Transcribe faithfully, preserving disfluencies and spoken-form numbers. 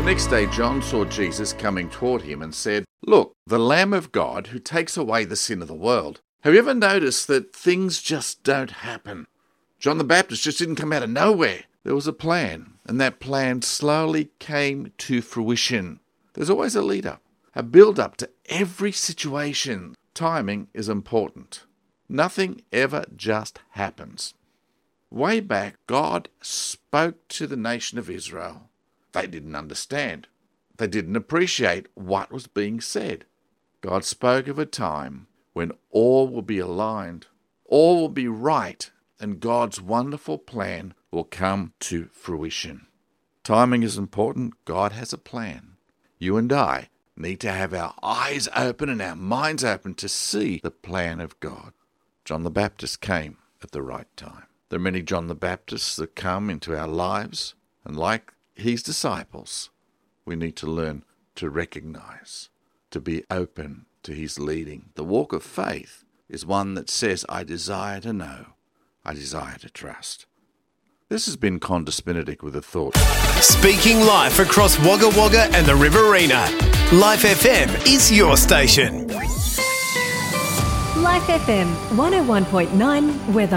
next day, John saw Jesus coming toward him and said, "Look, the Lamb of God who takes away the sin of the world." Have you ever noticed that things just don't happen? John the Baptist just didn't come out of nowhere. There was a plan, and that plan slowly came to fruition. There's always a lead-up, a build-up to every situation. Timing is important. Nothing ever just happens. Way back, God spoke to the nation of Israel. They didn't understand. They didn't appreciate what was being said. God spoke of a time when all will be aligned, all will be right, and God's wonderful plan will come to fruition. Timing is important. God has a plan. You and I need to have our eyes open and our minds open to see the plan of God. John the Baptist came at the right time. There are many John the Baptists that come into our lives, and like his disciples, we need to learn to recognize, to be open to his leading. The walk of faith is one that says, I desire to know, I desire to trust. This has been Qantas Benedict with a thought. Speaking live across Wagga Wagga and the Riverina. Life F M is your station. Life F M one oh one point nine weather.